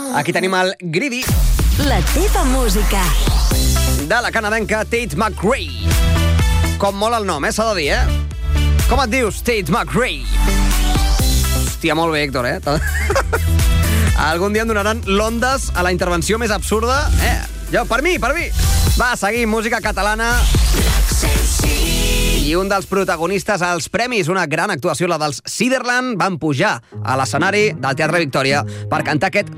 Aquí tenim el Greedy. La teva música. De la canadenca Tate McRae. Com molt el nom, s'ha de dir, Com et dius, Tate McRae? Hòstia, molt bé, Héctor, Algun dia em donaran l'Ondes a la intervenció més absurda, Jo, per mi. Va, seguim, música catalana. I un dels protagonistes als premis, una gran actuació, la dels Ciderland, van pujar a l'escenari del Teatre Victòria per cantar aquest